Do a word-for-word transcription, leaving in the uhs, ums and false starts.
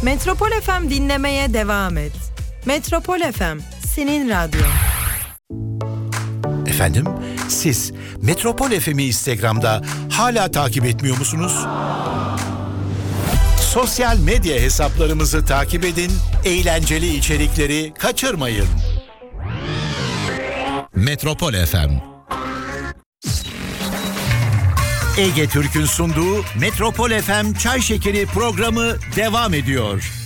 Metropol F M dinlemeye devam et. Metropol F M, senin radyon. Efendim, siz Metropol F M'i Instagram'da hala takip etmiyor musunuz? Sosyal medya hesaplarımızı takip edin, eğlenceli içerikleri kaçırmayın. Metropol F M. Ege Türk'ün sunduğu Metropol F M Çay Şekeri programı devam ediyor.